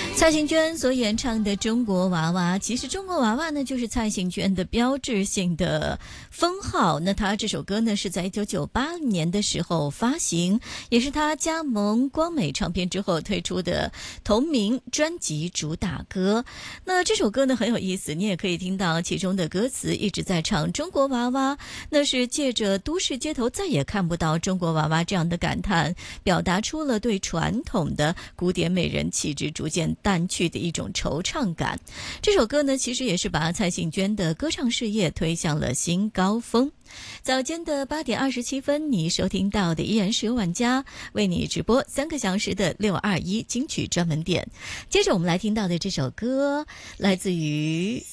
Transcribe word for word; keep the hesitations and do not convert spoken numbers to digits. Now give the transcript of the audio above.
蔡幸娟所演唱的《中国娃娃》，其实中国娃娃呢就是蔡幸娟的标志性的封号。那她这首歌呢是在一九九八年的时候发行，也是她加盟光美唱片之后推出的同名专辑主打歌。那这首歌呢很有意思，你也可以听到其中的歌词一直在唱中国娃娃，那是借着都市街头再也看不到中国娃娃这样的感叹，表达出了对传统的古典美人气质逐渐淡去的一种惆怅感。这首歌呢其实也是把蔡幸娟的歌唱事业推向了新高峰。早间的八点二十七分，你收听到的依然是由晚家为你直播三个小时的六二一金曲专门点。接着我们来听到的这首歌来自于